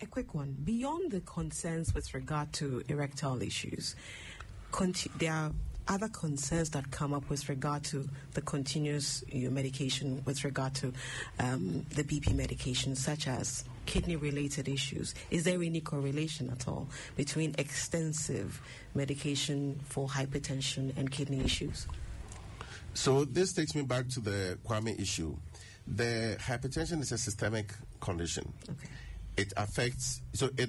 A quick one. Beyond the concerns with regard to erectile issues, there are other concerns that come up with regard to the continuous medication, with regard to the BP medication, such as kidney-related issues. Is there any correlation at all between extensive medication for hypertension and kidney issues? So this takes me back to the Kwame issue. The hypertension is a systemic condition. Okay. It affects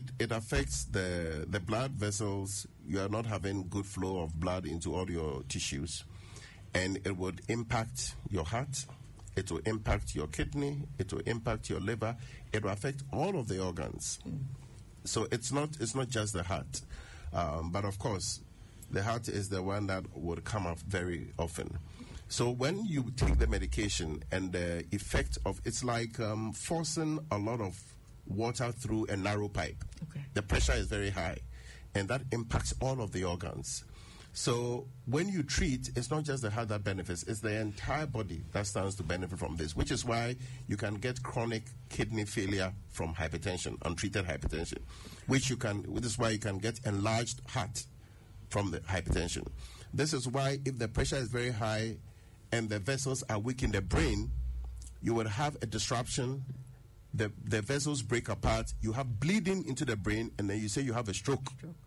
the blood vessels. You are not having good flow of blood into all your tissues, and it would impact your heart. It will impact your kidney. It will impact your liver. It will affect all of the organs. So it's not just the heart, but of course, the heart is the one that would come up very often. So when you take the medication and the effect of it's like forcing a lot of water through a narrow pipe. Okay. The pressure is very high, and that impacts all of the organs. So when you treat, it's not just the heart that benefits, it's the entire body that stands to benefit from this, which is why you can get chronic kidney failure from hypertension, untreated hypertension, which is why you can get enlarged heart from the hypertension. This is why if the pressure is very high and the vessels are weak in the brain, you will have a disruption. The vessels break apart, you have bleeding into the brain, and then you say you have a stroke.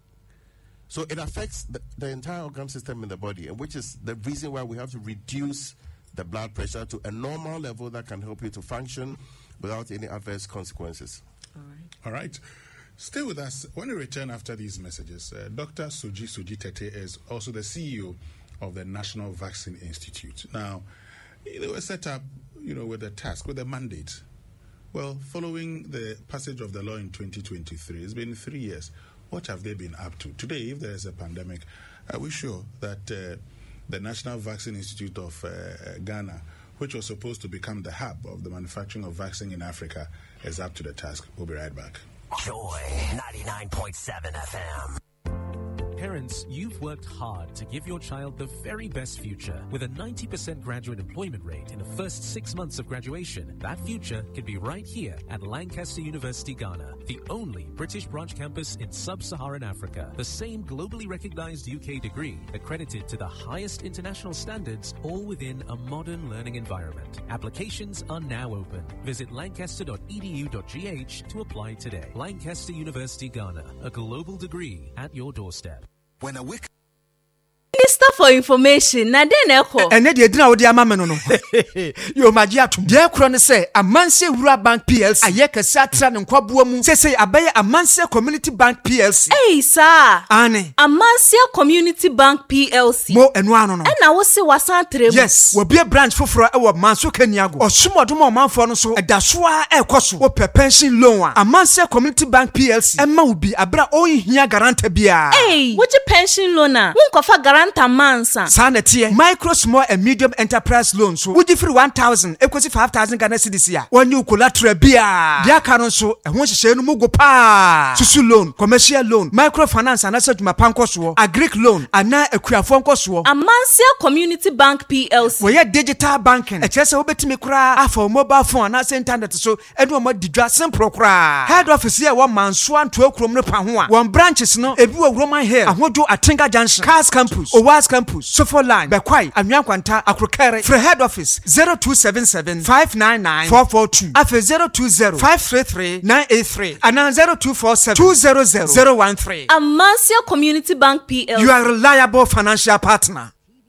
So it affects the entire organ system in the body, and which is the reason why we have to reduce the blood pressure to a normal level that can help you to function without any adverse consequences. All right. Stay with us. When we return after these messages, Dr. Suji Tete is also the CEO of the National Vaccine Institute. Now, they were set up, with a task, with a mandate. Well, following the passage of the law in 2023, it's been 3 years. What have they been up to? Today, if there is a pandemic, are we sure that the National Vaccine Institute of Ghana, which was supposed to become the hub of the manufacturing of vaccine in Africa, is up to the task? We'll be right back. Joy 99.7 FM. Parents, you've worked hard to give your child the very best future. With a 90% graduate employment rate in the first 6 months of graduation, that future can be right here at Lancaster University, Ghana, the only British branch campus in sub-Saharan Africa. The same globally recognized UK degree, accredited to the highest international standards, all within a modern learning environment. Applications are now open. Visit lancaster.edu.gh to apply today. Lancaster University, Ghana, a global degree at your doorstep. When a week. Minister for Information, na den eko. Ene de dina wo de amame no. Yo magi atum. De ekro ne se Amanse Wura Bank PLC. Aye kese atra ne nkwaboa mu. Sese abaye Amanse Community Bank PLC. Hey sir. Ane. Amanse Community Bank PLC. Mo enu ano no. Na wo se wasan trem. Yes, wo be branch foforo e wo Manso Kaniago. Osumodom omanfo no so edasoa ekoso. Wo pension loan a Amanse Community Bank PLC. Emma wo bi abra o hia guarantee bia. Hey, wo pension loan a. Wo nkofa guarantee Mansa. Sanete micro, small and medium enterprise loans. So would you free 1,000 equals 5,000 Ghana cedis here. When you collateral bia. Dia canon so and once you say no mugo pa. Susu loan, commercial loan, microfinance and asset my panko a Greek loan, and now a queafonko so. Amanse Community Bank PLC. We are digital banking. A chess over to me cry for mobile phone and internet so and one more didra simple cry. Head office here 1 man swan 12 krom no panwa. 1 branches no ebu Roman here. And what do a Tinga Junction, Cars Campus, Owas Campus, Sofo Line, Bekwai, Anyankwanta, Akrokere, for head office 0277 599 442, after 020 533 983, and now 0247 200 013. Amanse Community Bank PLC. You are a reliable financial partner.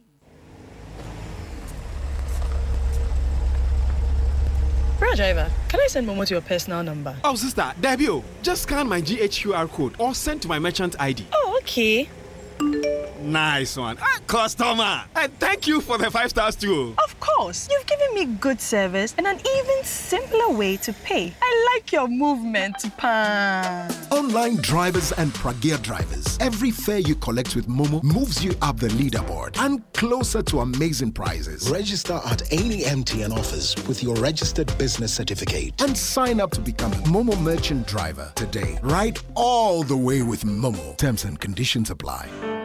Driver, can I send Momo to your personal number? Oh, sister, Debio, just scan my GHQR code or send to my merchant ID. Oh, okay. Nice one. Customer. Thank you for the 5 stars too. Of course. You've given me good service and an even simpler way to pay. I like your movement, Pan. Online drivers and Pragea drivers. Every fare you collect with Momo moves you up the leaderboard and closer to amazing prizes. Register at any MTN office with your registered business certificate and sign up to become a Momo merchant driver today. Ride all the way with Momo. Terms and conditions apply.